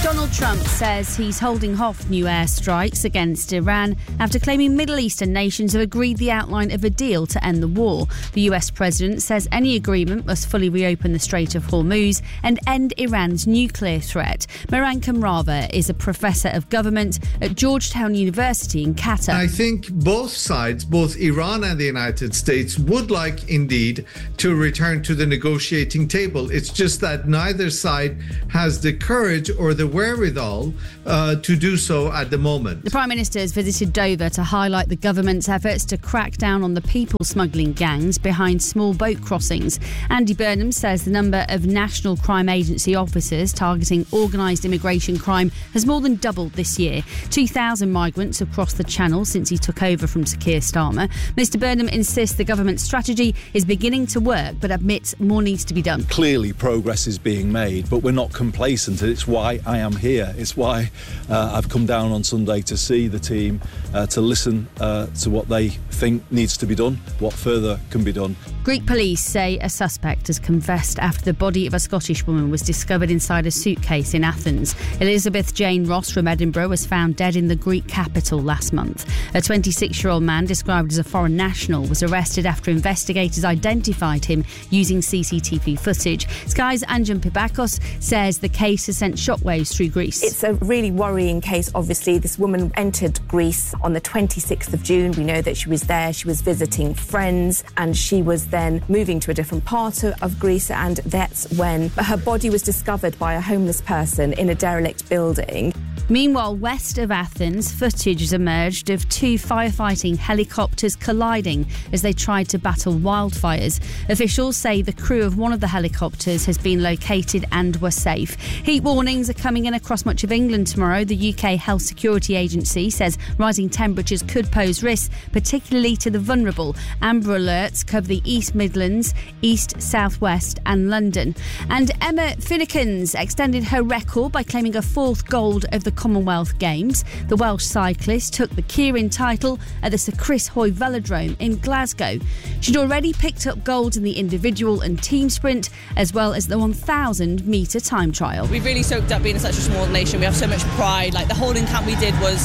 Donald Trump says he's holding off new airstrikes against Iran after claiming Middle Eastern nations have agreed the outline of a deal to end the war. The US president says any agreement must fully reopen the Strait of Hormuz and end Iran's nuclear threat. Mehran Kamrava is a professor of government at Georgetown University in Qatar. I think both sides, both Iran and the United States, would like indeed to return to the negotiating table. It's just that neither side has the courage or the wherewithal to do so at the moment. The Prime Minister has visited Dover to highlight the government's efforts to crack down on the people smuggling gangs behind small boat crossings. Andy Burnham says the number of National Crime Agency officers targeting organised immigration crime has more than doubled this year. 2,000 migrants have crossed the Channel since he took over from Sir Keir Starmer. Mr Burnham insists the government's strategy is beginning to work, but admits more needs to be done. Clearly progress is being made, but we're not complacent, and it's why I am here. It's why I've come down on Sunday to see the team, to listen to what they think needs to be done, what further can be done. Greek police say a suspect has confessed after the body of a Scottish woman was discovered inside a suitcase in Athens. Elizabeth Jane Ross from Edinburgh was found dead in the Greek capital last month. A 26-year-old man described as a foreign national was arrested after investigators identified him using CCTV footage. Sky's Anjan Pibakos says the case has sent shockwaves through Greece. It's a really worrying case, obviously. This woman entered Greece on the 26th of June. We know that she was there, she was visiting friends, and she was then moving to a different part of Greece, and that's when her body was discovered by a homeless person in a derelict building. Meanwhile, west of Athens, footage has emerged of two firefighting helicopters colliding as they tried to battle wildfires. Officials say the crew of one of the helicopters has been located and were safe. Heat warnings are coming in across much of England tomorrow. The UK Health Security Agency says rising temperatures could pose risks, particularly to the vulnerable. Amber alerts cover the East Midlands, East, South West and London. And Emma Finnecans extended her record by claiming a fourth gold of the Commonwealth Games. The Welsh cyclist took the Keirin title at the Sir Chris Hoy Velodrome in Glasgow. She'd already picked up gold in the individual and team sprint, as well as the 1,000 metre time trial. We've really soaked up being in such a small nation. We have so much pride. Like, the holding camp we did was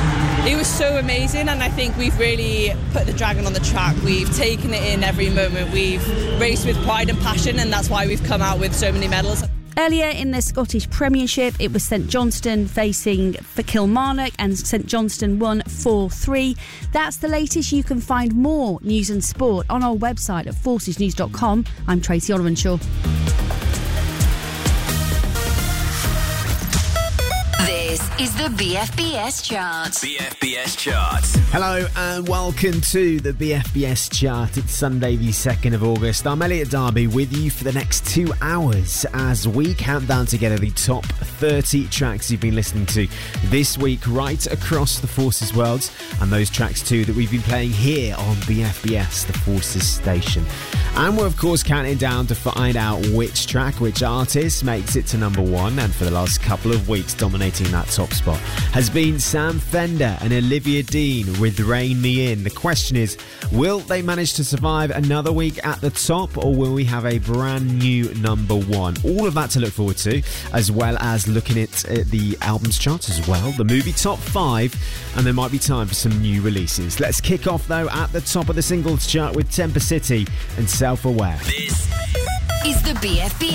so amazing, and I think we've really put the dragon on the track. We've taken it in every moment. We've raced with pride and passion, and that's why we've come out with so many medals. Earlier in the Scottish Premiership, it was St Johnstone facing for Kilmarnock, and St Johnstone won 4-3. That's the latest. You can find more news and sport on our website at forcesnews.com. I'm Tracy Olivanshaw. This is the BFBS Chart. BFBS Chart. Hello and welcome to the BFBS Chart. It's Sunday the 2nd of August. I'm Elliot Darby with you for the next 2 hours as we count down together the top 30 tracks you've been listening to this week right across the Forces world, and those tracks too that we've been playing here on BFBS, the Forces station. And we're of course counting down to find out which track, which artist makes it to number one, and for the last couple of weeks dominating that top spot has been Sam Fender and Olivia Dean with Rein Me In. The question is, will they manage to survive another week at the top, or will we have a brand new number one? All of that to look forward to, as well as looking at the albums chart as well, the movie top 5, and there might be time for some new releases. Let's kick off though at the top of the singles chart with Temper City and Self Aware. This is the BFBS